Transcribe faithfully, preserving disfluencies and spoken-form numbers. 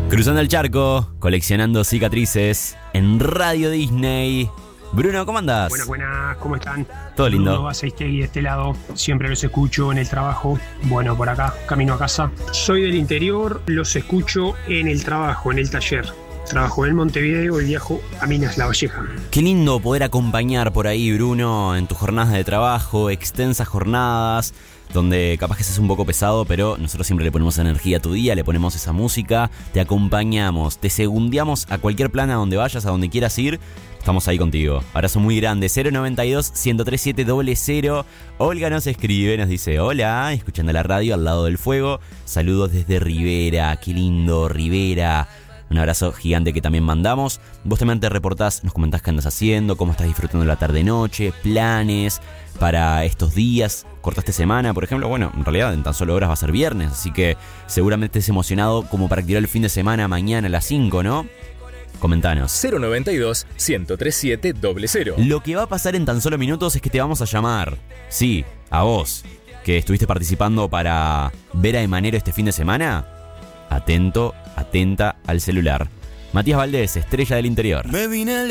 Cruzando el charco, coleccionando cicatrices en Radio Disney. Bruno, ¿cómo andás? Buenas, buenas, ¿cómo están? Todo lindo. Bruno Baseistegui de este lado, siempre los escucho en el trabajo. Bueno, por acá, camino a casa. Soy del interior, los escucho en el trabajo, en el taller. Trabajo en Montevideo y viajo a Minas La Valleja. Qué lindo poder acompañar por ahí, Bruno, en tus jornadas de trabajo, extensas jornadas, donde capaz que seas un poco pesado, pero nosotros siempre le ponemos energía a tu día, le ponemos esa música, te acompañamos, te segundeamos a cualquier plan a donde vayas, a donde quieras ir. Estamos ahí contigo. Abrazo muy grande. cero noventa y dos, uno cero tres siete, cero cero. Olga nos escribe, nos dice: hola, escuchando la radio al lado del fuego. Saludos desde Rivera. Qué lindo, Rivera. Un abrazo gigante que también mandamos. Vos también te reportás, nos comentás qué andas haciendo, cómo estás disfrutando la tarde-noche, planes para estos días. Cortaste semana, por ejemplo. Bueno, en realidad en tan solo horas va a ser viernes, así que seguramente estés emocionado como para activar el fin de semana mañana a las cinco, ¿no? Comentanos. cero noventa y dos, uno cero tres siete, cero cero. Lo que va a pasar en tan solo minutos es que te vamos a llamar. Sí, a vos, que estuviste participando para ver a Emanero este fin de semana. Atento, atenta al celular. Matías Valdés, estrella del interior. Me vine